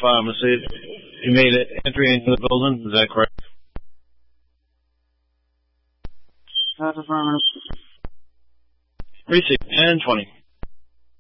pharmacy. You made an entry into the building, is that correct? That's affirmative. Receipt, and 20.